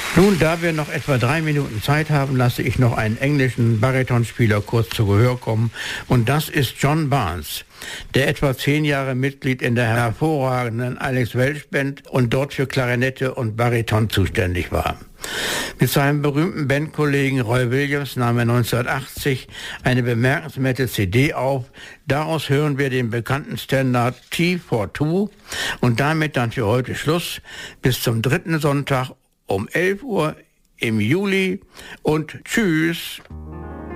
Nun, da wir noch etwa 3 Minuten Zeit haben, lasse ich noch einen englischen Baritonspieler kurz zu Gehör kommen. Und das ist John Barnes, der etwa 10 Jahre Mitglied in der hervorragenden Alex Welsh Band und dort für Klarinette und Bariton zuständig war. Mit seinem berühmten Bandkollegen Roy Williams nahm er 1980 eine bemerkenswerte CD auf. Daraus hören wir den bekannten Standard Tea for Two und damit dann für heute Schluss. Bis zum 3. Sonntag um 11 Uhr im Juli und tschüss.